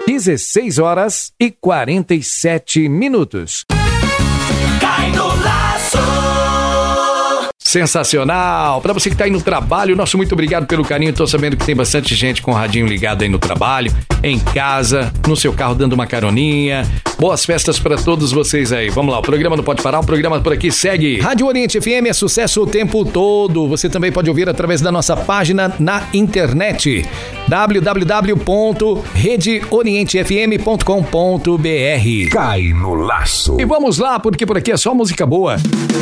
16h47. Cai no laço. Sensacional! Para você que tá aí no trabalho, nosso muito obrigado pelo carinho. Tô sabendo que tem bastante gente com o radinho ligado aí no trabalho, em casa, no seu carro dando uma caroninha. Boas festas para todos vocês aí. Vamos lá, o programa não pode parar, o programa por aqui segue. Rádio Oriente FM é sucesso o tempo todo. Você também pode ouvir através da nossa página na internet, www.redeorientefm.com.br. Cai no laço. E vamos lá, porque por aqui é só música boa.